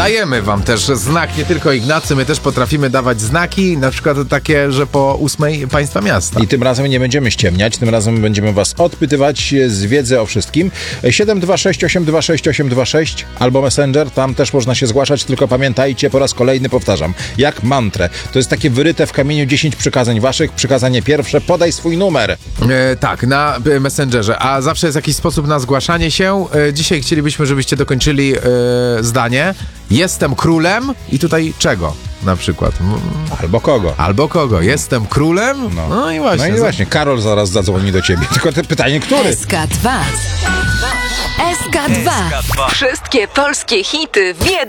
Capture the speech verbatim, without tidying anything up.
Dajemy wam też znak, nie tylko Ignacy, my też potrafimy dawać znaki, na przykład takie, że po ósmej państwa miasta. I tym razem nie będziemy ściemniać, tym razem będziemy was odpytywać z wiedzy o wszystkim. siedem dwa sześć osiem dwa sześć osiem dwa sześć albo Messenger, tam też można się zgłaszać, tylko pamiętajcie, po raz kolejny powtarzam, jak mantrę. To jest takie wyryte w kamieniu dziesięć przykazań waszych. Przykazanie pierwsze, podaj swój numer. E, tak, na e, Messengerze, a zawsze jest jakiś sposób na zgłaszanie się. E, dzisiaj chcielibyśmy, żebyście dokończyli e, zdanie. Jestem królem i tutaj czego na przykład? Albo kogo. Albo kogo? Jestem królem? No, no i właśnie. No i właśnie, Karol zaraz zadzwoni do ciebie. Tylko te pytanie, który? S K dwa. S K dwa. Wszystkie polskie hity w jednym.